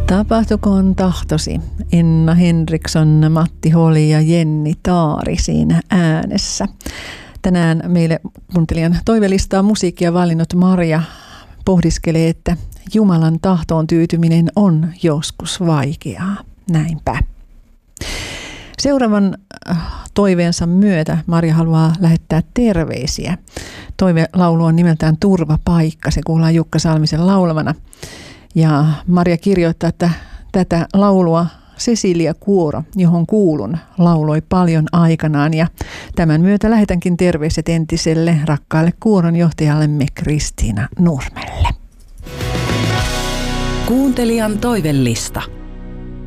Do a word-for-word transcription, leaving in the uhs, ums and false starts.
Tapahtukoon tahtosi. Enna Henriksson, Matti Holi ja Jenni Taari siinä äänessä. Tänään meille kuuntelijan toivelistaa musiikkia valinnut Marja pohdiskelee, että Jumalan tahtoon tyytyminen on joskus vaikeaa. Näinpä. Seuraavan toiveensa myötä Marja haluaa lähettää terveisiä. Toivelaulu on nimeltään Turvapaikka. Se kuullaan Jukka Salmisen laulamana. Ja Marja kirjoittaa, että tätä laulua Cecilia Kuoro, johon kuulun, lauloi paljon aikanaan. Ja tämän myötä lähetänkin terveiset entiselle rakkaalle kuoron johtajallemme Kristiina Nurmelle. Kuuntelijan toivelista.